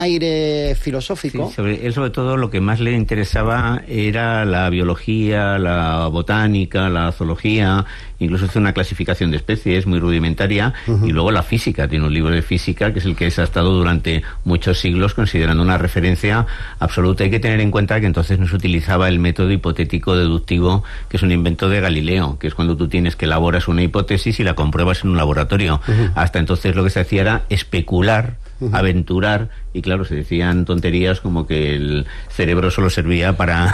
aire filosófico. Sí, sobre todo lo que más le interesaba era la biología, la botánica, la zoología, incluso hace una clasificación de especies muy rudimentaria, y luego la física. Tiene un libro de física que es el que se ha estado durante muchos siglos considerando una referencia absoluta. Hay que tener en cuenta que entonces no se utilizaba el método hipotético deductivo, que es un invento de Galileo, que es cuando tú tienes que elaboras una hipótesis y la compruebas en un laboratorio. Hasta entonces lo que se hacía era especular, aventurar, y claro, se decían tonterías como que el cerebro solo servía para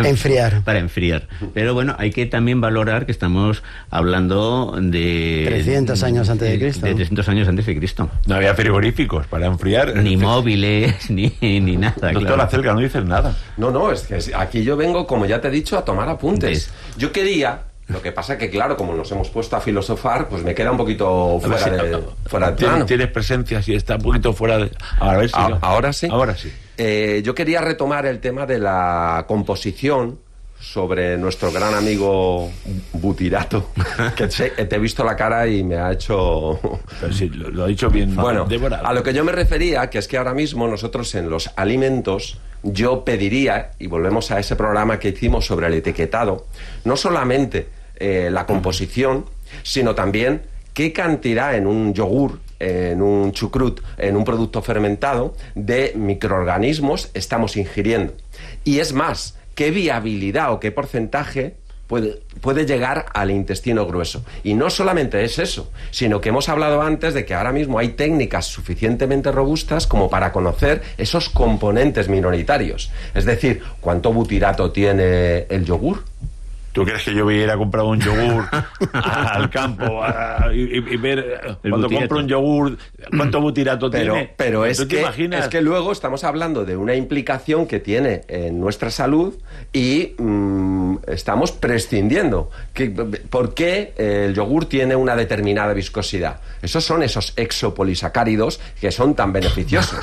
enfriar. Pero bueno, hay que también valorar que estamos hablando de 300 años antes de Cristo. De 300 años antes de Cristo. No había frigoríficos para enfriar. Ni móviles, ni nada. Doctor Acelga, no dices nada. No, es que aquí yo vengo, como ya te he dicho, a tomar apuntes. Yo quería... Lo que pasa que, claro, como nos hemos puesto a filosofar, pues me queda un poquito fuera de plano. Tienes presencia, si está un poquito fuera de... Ahora sí. Ahora sí. Yo quería retomar el tema de la composición sobre nuestro gran amigo Butirato, que te he visto la cara y me ha hecho... Pero sí, lo ha dicho bien. Bueno, devorado. A lo que yo me refería, que es que ahora mismo nosotros en los alimentos... Yo pediría, y volvemos a ese programa que hicimos sobre el etiquetado, no solamente la composición, sino también qué cantidad en un yogur, en un chucrut, en un producto fermentado, de microorganismos estamos ingiriendo. Y es más, qué viabilidad o qué porcentaje puede llegar al intestino grueso. Y no solamente es eso, sino que hemos hablado antes de que ahora mismo hay técnicas suficientemente robustas como para conocer esos componentes minoritarios. Es decir, ¿cuánto butirato tiene el yogur? ¿Tú crees que yo hubiera comprado un yogur al campo y ver cuando compro un yogur cuánto butirato tiene? Pero es que luego estamos hablando de una implicación que tiene en nuestra salud y estamos prescindiendo. ¿Por qué el yogur tiene una determinada viscosidad? Esos son esos exopolisacáridos que son tan beneficiosos.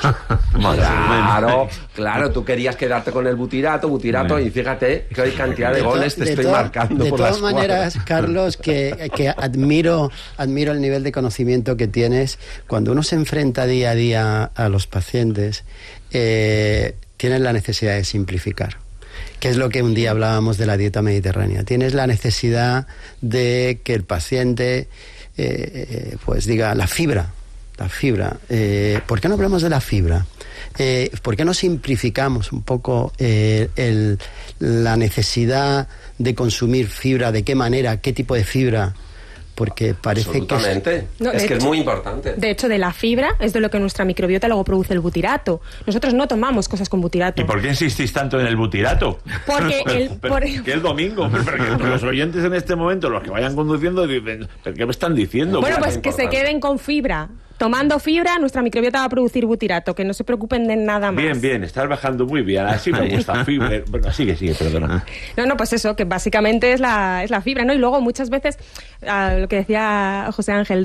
Claro, tú querías quedarte con el butirato, y fíjate que hay cantidad de goles te estoy marcando. De todas maneras, Carlos, que admiro el nivel de conocimiento que tienes. Cuando uno se enfrenta día a día a los pacientes, tienes la necesidad de simplificar, que es lo que un día hablábamos de la dieta mediterránea. Tienes la necesidad de que el paciente pues diga la fibra. ¿Por qué no hablamos de la fibra? ¿Por qué no simplificamos un poco la necesidad de consumir fibra? ¿De qué manera? ¿Qué tipo de fibra? Porque parece que es muy importante. De hecho, de la fibra es de lo que nuestra microbiota luego produce el butirato. Nosotros no tomamos cosas con butirato. ¿Y por qué insistís tanto en el butirato? Porque que el domingo, pero los oyentes en este momento, los que vayan conduciendo, dicen, ¿pero qué me están diciendo? Bueno, pues que se queden con fibra. Tomando fibra, nuestra microbiota va a producir butirato, que no se preocupen de nada más. Bien, estás bajando muy bien. Así me gusta fibra. Bueno, sigue, perdona. No, pues eso, que básicamente es la fibra, ¿no? Y luego muchas veces, lo que decía José Ángel,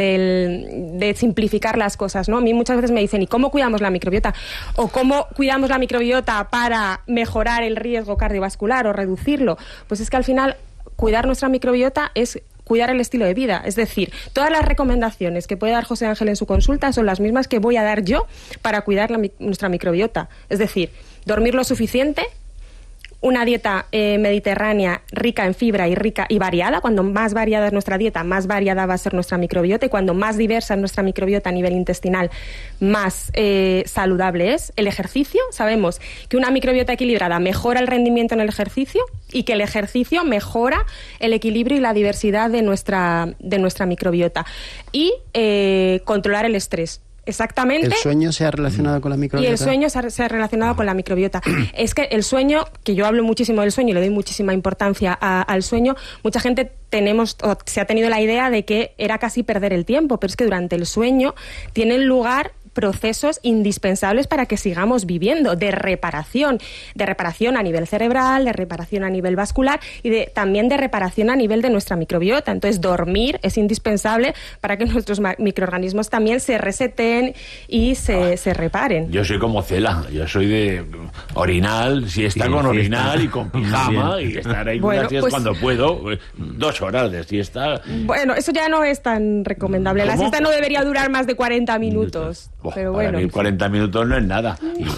de simplificar las cosas, ¿no? A mí muchas veces me dicen, ¿y cómo cuidamos la microbiota? O ¿cómo cuidamos la microbiota para mejorar el riesgo cardiovascular o reducirlo? Pues es que al final, cuidar nuestra microbiota es cuidar el estilo de vida. Es decir, todas las recomendaciones que puede dar José Ángel en su consulta son las mismas que voy a dar yo para cuidar nuestra microbiota. Es decir, dormir lo suficiente, una dieta mediterránea rica en fibra y rica y variada. Cuando más variada es nuestra dieta, más variada va a ser nuestra microbiota, y cuando más diversa es nuestra microbiota a nivel intestinal, más saludable es. El ejercicio, sabemos que una microbiota equilibrada mejora el rendimiento en el ejercicio y que el ejercicio mejora el equilibrio y la diversidad de nuestra microbiota. Y controlar el estrés. Exactamente. ¿El sueño se ha relacionado con la microbiota? Y el sueño se ha relacionado con la microbiota. Es que el sueño, que yo hablo muchísimo del sueño y le doy muchísima importancia al sueño, mucha gente se ha tenido la idea de que era casi perder el tiempo, pero es que durante el sueño tienen lugar procesos indispensables para que sigamos viviendo, de reparación a nivel cerebral, de reparación a nivel vascular y también de reparación a nivel de nuestra microbiota. Entonces, dormir es indispensable para que nuestros microorganismos también se reseten y se reparen. Yo soy como Cela, yo soy de orinal, siesta con orinal y con pijama y estar ahí unas siestas cuando puedo, 2 horas de siesta. Bueno, eso ya no es tan recomendable. ¿Cómo? La siesta no debería durar más de 40 minutos. pero para bueno. mí 40 minutos no es nada.